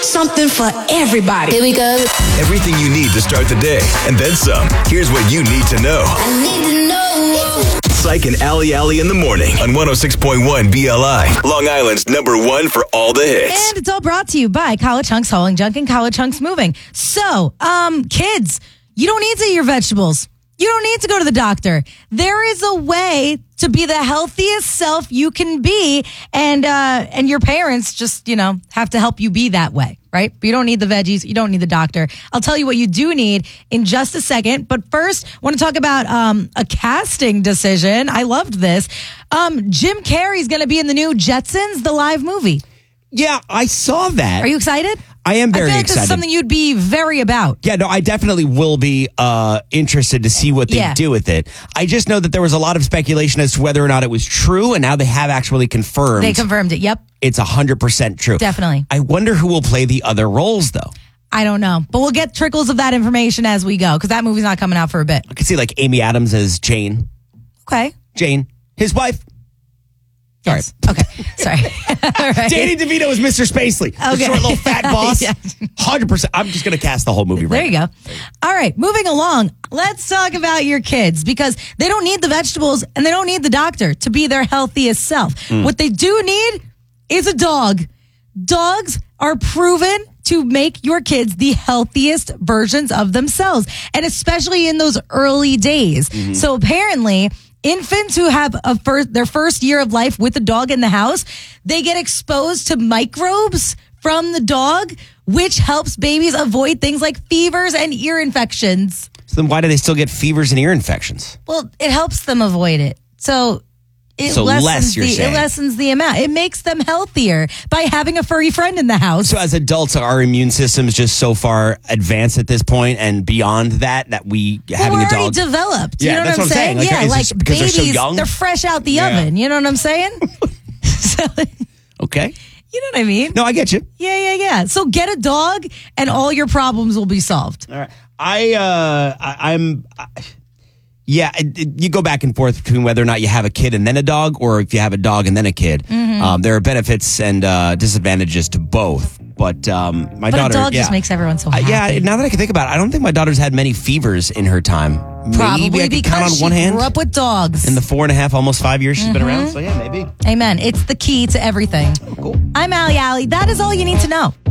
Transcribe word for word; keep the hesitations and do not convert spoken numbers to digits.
Something for everybody. Here we go. Everything you need to start the day, and then some. Here's what you need to know. I need to know. Psych and Allie Allie in the morning on one oh six point one B L I. Long Island's number one for all the hits. And it's all brought to you by College Hunks Hauling Junk and College Hunks Moving. So, um, kids, you don't need to eat your vegetables. You don't need to go to the doctor. There is a way to be the healthiest self you can be, and uh, and your parents just, you know, have to help you be that way, right? But you don't need the veggies. You don't need the doctor. I'll tell you what you do need in just a second. But first, I want to talk about um, a casting decision. I loved this. Um, Jim Carrey's going to be in the new Jetsons, the live movie. Yeah, I saw that. Are you excited? I am very I feel like excited. This is something you'd be very about. Yeah, no, I definitely will be uh, interested to see what they Yeah. do with it. I just know that there was a lot of speculation as to whether or not it was true, and now they have actually confirmed. They confirmed it. Yep. It's one hundred percent true. Definitely. I wonder who will play the other roles, though. I don't know. But we'll get trickles of that information as we go, because that movie's not coming out for a bit. I could see like Amy Adams as Jane. Okay. Jane, his wife. Yes. Okay. Sorry. All right. Danny DeVito is Mister Spacely. The Okay. short little fat boss. Yeah. one hundred percent. I'm just going to cast the whole movie right There you now. go. All right. Moving along. Let's talk about your kids, because they don't need the vegetables and they don't need the doctor to be their healthiest self. Mm. What they do need is a dog. Dogs are proven to make your kids the healthiest versions of themselves, and especially in those early days. Mm-hmm. So apparently, infants who have a first, their first year of life with a dog in the house, they get exposed to microbes from the dog, which helps babies avoid things like fevers and ear infections. So then why do they still get fevers and ear infections? Well, it helps them avoid it. So it So lessens less, you're the saying. it lessens the amount. It makes them healthier by having a furry friend in the house. So as adults, our immune system is just so far advanced at this point, and beyond that, that we Well, having we're a already dog. developed. Yeah, You know that's what I'm what I'm saying? saying. Like, yeah, is like this because they're babies, so young? they're fresh out the Yeah. oven. You know what I'm saying? So, Okay. you know what I mean? No, I get you. Yeah, yeah, yeah. So get a dog, and all your problems will be solved. All right. I, uh, I I'm. I, Yeah, it, it- you go back and forth between whether or not you have a kid and then a dog, or if you have a dog and then a kid. Mm-hmm. Um, there are benefits and uh, disadvantages to both. But um, my But daughter, a dog yeah. just makes everyone so Uh, happy. yeah, now that I can think about it, I don't think my daughter's had many fevers in her time. Probably maybe I could because count on she one hand grew up with dogs. in the four and a half, almost five years she's been Mm-hmm. around. So yeah, maybe. Amen. It's the key to everything. Cool. I'm Allie Allie. That is all you need to know.